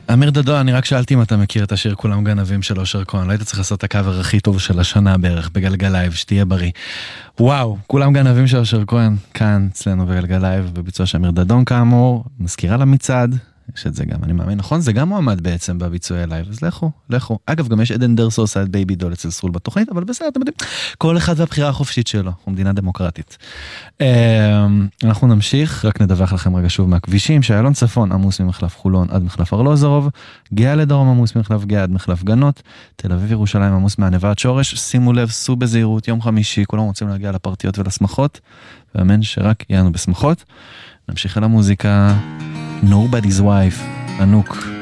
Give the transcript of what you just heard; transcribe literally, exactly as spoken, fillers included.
אמיר דדון, אני רק שאלתי אם אתה מכיר את השיר כולם גנבים של אושר כהן, לא היית צריך לעשות את הקאבר הכי טוב של השנה בערך בגלגל לייב, שתהיה בריא. וואו, כולם גנבים של אושר כהן, כאן אצלנו בגלגל לייב, בביצוע של אמיר דדון כאמור, מזכירה למצעד, יש את זה גם, אני מאמין, נכון? זה גם מועמד בעצם בביצועי לייב, אז לכו, לכו. אגב, גם יש עדן דרסו עושה את בייבי דול אצל סרול בתוכנית, אבל בסדר, אתם יודעים, כל אחד והבחירה החופשית שלו, הוא מדינה דמוקרטית. אנחנו נמשיך, רק נדווח לכם רגע שוב מהכבישים, שאיילון צפון עמוס ממחלף חולון עד מחלף ארלוזורוב, גאה לדרום עמוס ממחלף גאה עד מחלף גנות, תל אביב ירושלים עמוס מהנבע עד שורש, שימו לב, סעו בזהירות, יום חמישי, כולם רוצים להגיע לפרטיות ולשמחות, ואמן שרק יענו בשמחות. נמשיך על המוזיקה, Nobody's Wife, ענוק.